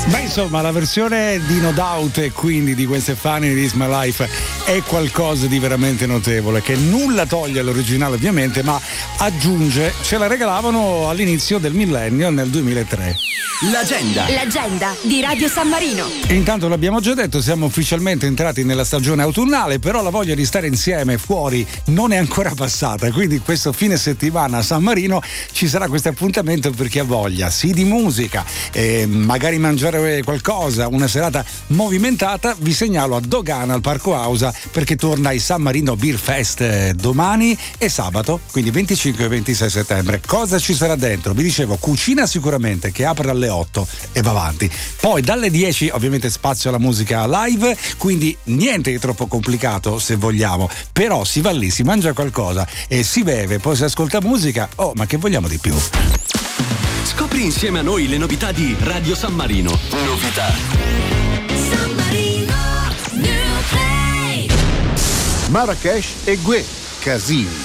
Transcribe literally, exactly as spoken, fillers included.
Beh, insomma, la versione di No Doubt e quindi di Gwen Stefani di It's My Life è qualcosa di veramente notevole, che nulla toglie all'originale ovviamente, ma aggiunge, ce la regalavano all'inizio del millennio nel duemilatré. L'agenda. L'agenda di Radio San Marino. Intanto l'abbiamo già detto, siamo ufficialmente entrati nella stagione autunnale, però la voglia di stare insieme fuori non è ancora passata, quindi questo fine settimana a San Marino ci sarà questo appuntamento per chi ha voglia, sì, di musica, eh, magari mangiare qualcosa, una serata movimentata. Vi segnalo a Dogana al Parco Ausa perché torna il San Marino Beer Fest eh, domani e sabato, quindi venticinque e ventisei settembre. Cosa ci sarà dentro? Vi dicevo, cucina sicuramente, che apre alle otto e va avanti. Poi dalle dieci ovviamente spazio alla musica live, quindi niente di troppo complicato se vogliamo, però si va lì, si mangia qualcosa e si beve, poi si ascolta musica. Oh, ma che vogliamo di più? Scopri insieme a noi le novità di Radio San Marino. Novità. San Marino, New Play. Marrakesh e Gue, Casini.